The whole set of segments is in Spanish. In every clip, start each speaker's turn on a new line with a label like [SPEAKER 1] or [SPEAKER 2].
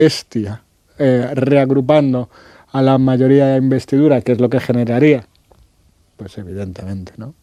[SPEAKER 1] bestia reagrupando a la mayoría de investidura, que es lo que generaría, pues evidentemente, ¿no?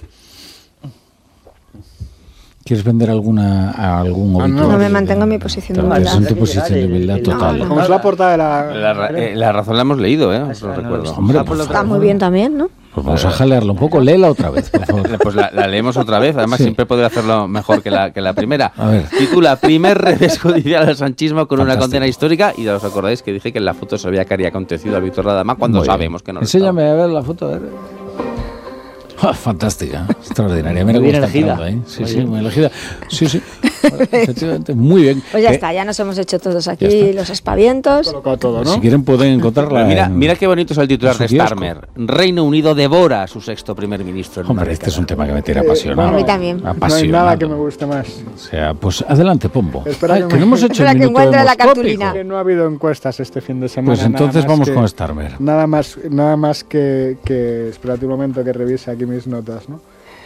[SPEAKER 2] ¿Quieres vender a algún obituario?
[SPEAKER 3] No, me mantengo en mi posición de humildad.
[SPEAKER 2] En tu posición de humildad total.
[SPEAKER 3] No.
[SPEAKER 1] Como es la portada de
[SPEAKER 4] la razón la hemos leído, os lo recuerdo.
[SPEAKER 2] Hombre,
[SPEAKER 3] Está muy bien también, ¿no?
[SPEAKER 2] Pues vamos a jalearlo un poco. Léela otra vez, por favor.
[SPEAKER 4] Pues la leemos otra vez. Además,
[SPEAKER 2] Sí.
[SPEAKER 4] siempre podría hacerlo mejor que la primera.
[SPEAKER 2] A ver.
[SPEAKER 4] Titula Primer revés judicial al sanchismo con
[SPEAKER 2] Fantástico.
[SPEAKER 4] una condena histórica. Y os acordáis que dije que en la foto sabía que había acontecido a Víctor Radama cuando
[SPEAKER 2] Muy bien.
[SPEAKER 4] sabemos que no lo
[SPEAKER 2] Enséñame a ver la foto. A ver. Fantástica, extraordinaria. Mira
[SPEAKER 5] Muy
[SPEAKER 2] cómo
[SPEAKER 5] bien
[SPEAKER 2] está
[SPEAKER 5] elegida.
[SPEAKER 2] entrando, ¿eh? Sí, muy elegida. Sí, efectivamente, muy bien.
[SPEAKER 3] Pues ya está, ya nos hemos hecho todos
[SPEAKER 2] Ya
[SPEAKER 3] aquí
[SPEAKER 2] está.
[SPEAKER 3] los aspavientos.
[SPEAKER 1] colocado todo, ¿no?
[SPEAKER 2] Si quieren pueden encontrarla.
[SPEAKER 4] Mira,
[SPEAKER 2] en-
[SPEAKER 4] mira qué bonito es el titular
[SPEAKER 2] en su
[SPEAKER 4] de
[SPEAKER 2] kiosco.
[SPEAKER 4] Starmer. Reino Unido devora a su sexto primer ministro. en una
[SPEAKER 2] Hombre, este es
[SPEAKER 4] década.
[SPEAKER 2] un tema que me tiene apasionado.
[SPEAKER 3] A mí también.
[SPEAKER 1] No hay
[SPEAKER 2] Apasionado.
[SPEAKER 1] nada que me guste más.
[SPEAKER 2] O sea, pues adelante, Pombo.
[SPEAKER 1] Espera
[SPEAKER 2] Ay,
[SPEAKER 1] que
[SPEAKER 2] que
[SPEAKER 1] me-
[SPEAKER 2] no hemos hecho
[SPEAKER 3] Espera
[SPEAKER 2] el
[SPEAKER 3] que
[SPEAKER 2] minuto
[SPEAKER 3] encuentre la
[SPEAKER 2] demoscópico.
[SPEAKER 3] cartulina.
[SPEAKER 1] Que no ha habido encuestas este fin de semana.
[SPEAKER 2] Pues entonces
[SPEAKER 1] nada más
[SPEAKER 2] vamos
[SPEAKER 1] que-
[SPEAKER 2] con Starmer.
[SPEAKER 1] Nada más que espérate un momento que revise aquí mis notas, ¿no?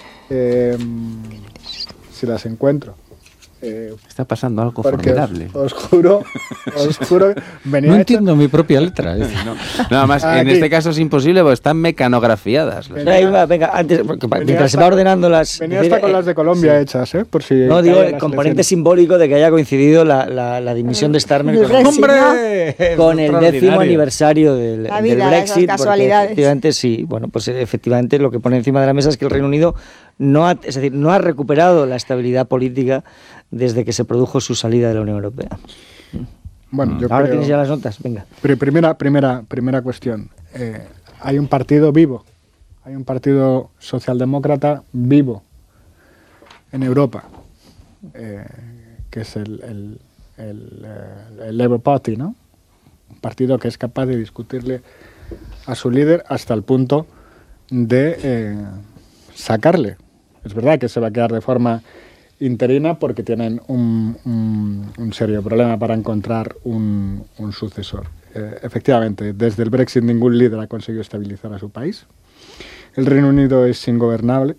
[SPEAKER 1] Si las encuentro.
[SPEAKER 4] Está pasando algo
[SPEAKER 1] Porque
[SPEAKER 4] formidable.
[SPEAKER 1] os juro, venía
[SPEAKER 2] No
[SPEAKER 1] hecho-
[SPEAKER 2] entiendo mi propia letra.
[SPEAKER 4] Nada más, en
[SPEAKER 1] Aquí.
[SPEAKER 4] este caso es imposible porque están mecanografiadas.
[SPEAKER 1] Venía-
[SPEAKER 5] Venga, antes, porque
[SPEAKER 1] venía
[SPEAKER 5] mientras se
[SPEAKER 1] hasta-
[SPEAKER 5] va ordenando las...
[SPEAKER 1] Venía hasta con las de Colombia hechas, ¿eh? Por si
[SPEAKER 5] No, digo
[SPEAKER 1] caen
[SPEAKER 5] el
[SPEAKER 1] las
[SPEAKER 5] componente
[SPEAKER 1] elecciones.
[SPEAKER 5] simbólico de que haya coincidido la dimisión de Starmer
[SPEAKER 3] El
[SPEAKER 5] con,
[SPEAKER 3] Brexit,
[SPEAKER 5] con el 10º aniversario del,
[SPEAKER 3] La
[SPEAKER 5] del
[SPEAKER 3] vida,
[SPEAKER 5] Brexit.
[SPEAKER 3] esas casualidades.
[SPEAKER 5] Porque efectivamente, sí, bueno, pues efectivamente lo que pone encima de la mesa es que el Reino Unido no ha recuperado la estabilidad política desde que se produjo su salida de la Unión Europea.
[SPEAKER 1] Bueno, yo
[SPEAKER 5] Ahora
[SPEAKER 1] creo-
[SPEAKER 5] tienes ya las notas, venga.
[SPEAKER 1] Primera cuestión. Hay un partido vivo, hay un partido socialdemócrata vivo en Europa, que es el Labour Party, ¿no? Un partido que es capaz de discutirle a su líder hasta el punto de sacarle. Es verdad que se va a quedar de forma interina porque tienen un serio problema para encontrar un sucesor. Efectivamente, desde el Brexit ningún líder ha conseguido estabilizar a su país. El Reino Unido es ingobernable.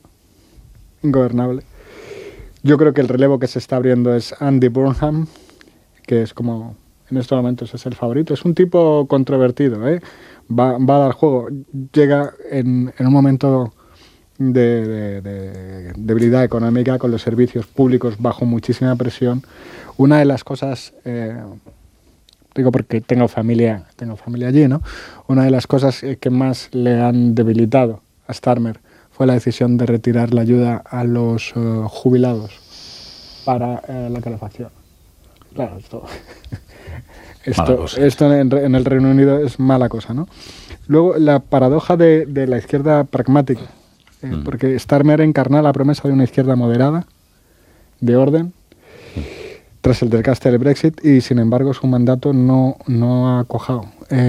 [SPEAKER 1] Yo creo que el relevo que se está abriendo es Andy Burnham, que es como, en estos momentos es el favorito. Es un tipo controvertido, ¿eh? Va a dar juego. Llega en un momento de debilidad económica, con los servicios públicos bajo muchísima presión. Una de las cosas, digo porque tengo familia allí, ¿no? Una de las cosas que más le han debilitado a Starmer fue la decisión de retirar la ayuda a los jubilados para la calefacción. Claro,
[SPEAKER 2] Mala cosa.
[SPEAKER 1] esto en el Reino Unido es mala cosa, ¿no? Luego, la paradoja de la izquierda pragmática, porque Starmer encarna la promesa de una izquierda moderada, de orden, tras el desgaste del Brexit, y sin embargo su mandato no ha cuajado.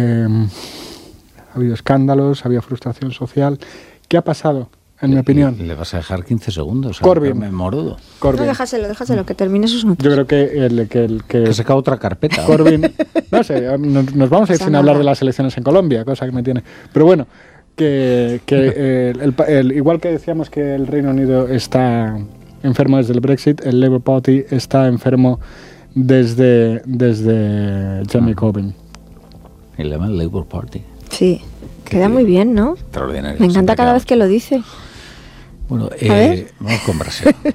[SPEAKER 1] Ha habido escándalos, ha habido frustración social. ¿Qué ha pasado, en mi opinión?
[SPEAKER 2] Le vas a dejar 15 segundos.
[SPEAKER 1] Corbyn.
[SPEAKER 2] Morudo.
[SPEAKER 3] No,
[SPEAKER 1] Corbyn.
[SPEAKER 3] déjaselo, que termine sus notas.
[SPEAKER 1] Yo creo que
[SPEAKER 2] Que saca otra carpeta.
[SPEAKER 1] Corbyn, no sé, nos vamos a ir
[SPEAKER 3] Pasa
[SPEAKER 1] sin
[SPEAKER 3] nada.
[SPEAKER 1] hablar de las elecciones en Colombia, cosa que me tiene. Pero bueno, igual que decíamos que el Reino Unido está enfermo desde el Brexit, el Labour Party está enfermo desde Jeremy Corbyn.
[SPEAKER 2] Y le llaman Labour Party.
[SPEAKER 3] Sí, queda muy bien, ¿no?
[SPEAKER 2] Extraordinario.
[SPEAKER 3] Me encanta
[SPEAKER 2] Siempre
[SPEAKER 3] cada
[SPEAKER 2] queda-
[SPEAKER 3] vez que lo dice.
[SPEAKER 2] Bueno,
[SPEAKER 3] ver.
[SPEAKER 2] vamos con Brasil.